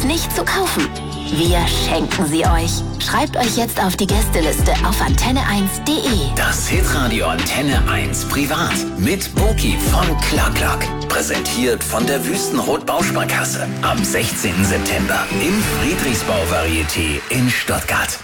Tickets nicht zu kaufen? Wir schenken sie euch. Schreibt euch jetzt auf die Gästeliste auf antenne1.de. Das Hitradio Antenne 1 Privat mit Boki von Clark. Präsentiert von der Wüstenrot Bausparkasse. Am 16. September im Friedrichsbau-Varieté in Stuttgart.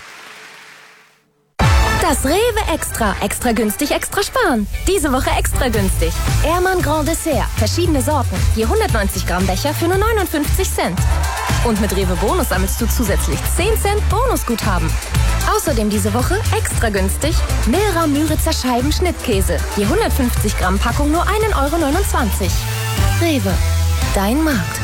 Das Rewe Extra. Extra günstig, extra sparen. Diese Woche extra günstig. Ehrmann Grand Dessert. Verschiedene Sorten. Je 190 Gramm Becher für nur 59 Cent. Und mit Rewe Bonus sammelst du zusätzlich 10 Cent Bonusguthaben. Außerdem diese Woche extra günstig Milra Müritzer Scheiben Schnittkäse. Je 150 Gramm Packung nur 1,29 Euro. Rewe. Dein Markt.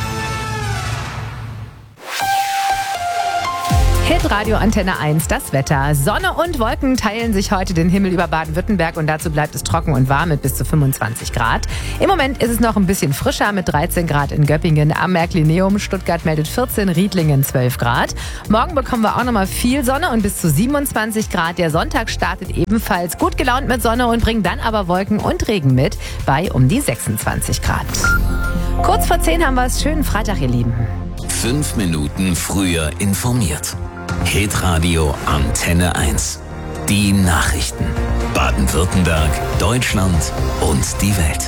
Hitradio Antenne 1, das Wetter. Sonne und Wolken teilen sich heute den Himmel über Baden-Württemberg und dazu bleibt es trocken und warm mit bis zu 25 Grad. Im Moment ist es noch ein bisschen frischer mit 13 Grad in Göppingen am Märklineum. Stuttgart meldet 14, Riedlingen 12 Grad. Morgen bekommen wir auch nochmal viel Sonne und bis zu 27 Grad. Der Sonntag startet ebenfalls gut gelaunt mit Sonne und bringt dann aber Wolken und Regen mit bei um die 26 Grad. Kurz vor 10 haben wir es. Schönen Freitag, ihr Lieben. 5 Minuten früher informiert. Hitradio Antenne 1. Die Nachrichten. Baden-Württemberg, Deutschland und die Welt.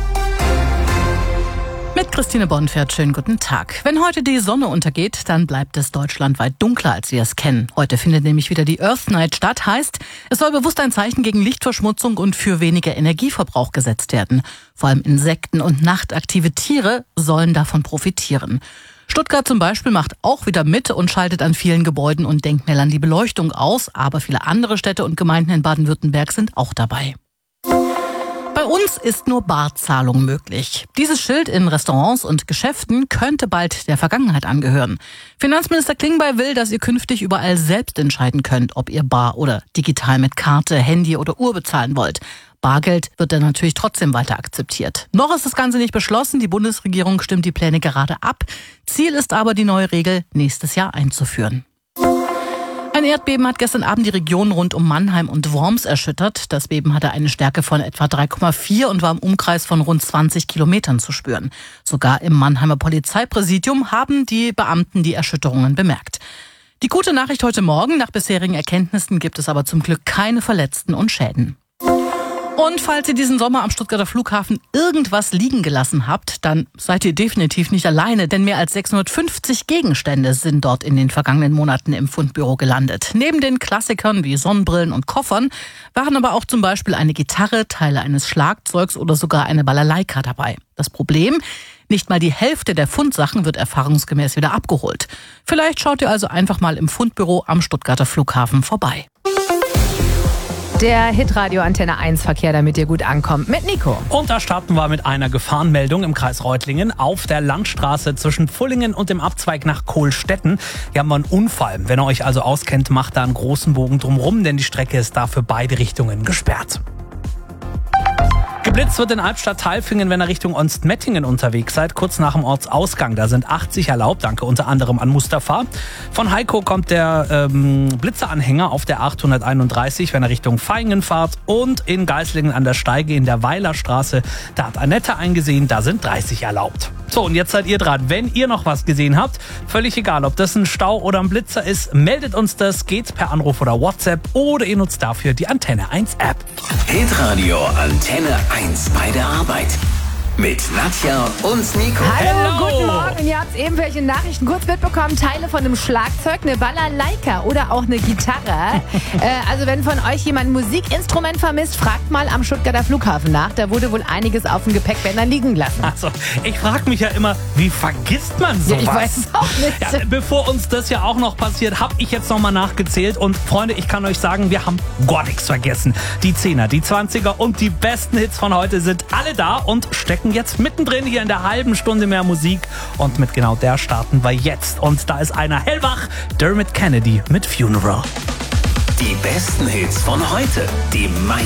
Mit Christine Bonfert, schönen guten Tag. Wenn heute die Sonne untergeht, dann bleibt es deutschlandweit dunkler, als wir es kennen. Heute findet nämlich wieder die Earth Night statt. Heißt, es soll bewusst ein Zeichen gegen Lichtverschmutzung und für weniger Energieverbrauch gesetzt werden. Vor allem Insekten und nachtaktive Tiere sollen davon profitieren. Stuttgart zum Beispiel macht auch wieder mit und schaltet an vielen Gebäuden und Denkmälern die Beleuchtung aus. Aber viele andere Städte und Gemeinden in Baden-Württemberg sind auch dabei. Bei uns ist nur Barzahlung möglich. Dieses Schild in Restaurants und Geschäften könnte bald der Vergangenheit angehören. Finanzminister Klingbeil will, dass ihr künftig überall selbst entscheiden könnt, ob ihr bar oder digital mit Karte, Handy oder Uhr bezahlen wollt. Bargeld wird dann natürlich trotzdem weiter akzeptiert. Noch ist das Ganze nicht beschlossen. Die Bundesregierung stimmt die Pläne gerade ab. Ziel ist aber, die neue Regel nächstes Jahr einzuführen. Ein Erdbeben hat gestern Abend die Region rund um Mannheim und Worms erschüttert. Das Beben hatte eine Stärke von etwa 3,4 und war im Umkreis von rund 20 Kilometern zu spüren. Sogar im Mannheimer Polizeipräsidium haben die Beamten die Erschütterungen bemerkt. Die gute Nachricht heute Morgen: Nach bisherigen Erkenntnissen gibt es aber zum Glück keine Verletzten und Schäden. Und falls ihr diesen Sommer am Stuttgarter Flughafen irgendwas liegen gelassen habt, dann seid ihr definitiv nicht alleine, denn mehr als 650 Gegenstände sind dort in den vergangenen Monaten im Fundbüro gelandet. Neben den Klassikern wie Sonnenbrillen und Koffern waren aber auch zum Beispiel eine Gitarre, Teile eines Schlagzeugs oder sogar eine Balalaika dabei. Das Problem: nicht mal die Hälfte der Fundsachen wird erfahrungsgemäß wieder abgeholt. Vielleicht schaut ihr also einfach mal im Fundbüro am Stuttgarter Flughafen vorbei. Der Hitradio Antenne 1 Verkehr, damit ihr gut ankommt, mit Nico. Und da starten wir mit einer Gefahrenmeldung im Kreis Reutlingen auf der Landstraße zwischen Pfullingen und dem Abzweig nach Kohlstetten. Hier haben wir einen Unfall. Wenn ihr euch also auskennt, macht da einen großen Bogen drumherum, denn die Strecke ist da für beide Richtungen gesperrt. Geblitzt wird in Albstadt-Tailfingen, wenn ihr Richtung Onstmettingen unterwegs seid, kurz nach dem Ortsausgang. Da sind 80 erlaubt, danke unter anderem an Mustafa. Von Heiko kommt der Blitzeranhänger auf der 831, wenn ihr Richtung Vaihingen fahrt. Und in Geislingen an der Steige in der Weilerstraße, da hat Annette eingesehen, da sind 30 erlaubt. So, und jetzt seid ihr dran. Wenn ihr noch was gesehen habt, völlig egal, ob das ein Stau oder ein Blitzer ist, meldet uns das, geht per Anruf oder WhatsApp oder ihr nutzt dafür die Antenne 1 App. Hitradio Antenne 1 bei der Arbeit. Mit Nadja und Nico. Hallo, guten Morgen. Ihr habt eben welche Nachrichten kurz mitbekommen. Teile von einem Schlagzeug, eine Balalaika oder auch eine Gitarre. Also wenn von euch jemand ein Musikinstrument vermisst, fragt mal am Stuttgarter Flughafen nach. Da wurde wohl einiges auf den Gepäckbändern liegen lassen. Also, ich frage mich ja immer, wie vergisst man sowas? Ja, ich weiß es auch nicht. Ja, bevor uns das ja auch noch passiert, habe ich jetzt nochmal nachgezählt. Und Freunde, ich kann euch sagen, wir haben gar nichts vergessen. Die 10er, die 20er und die besten Hits von heute sind alle da und stecken jetzt mittendrin hier in der halben Stunde mehr Musik. Und mit genau der starten wir jetzt. Und da ist einer hellwach, Dermot Kennedy mit Funeral. Die besten Hits von heute. Die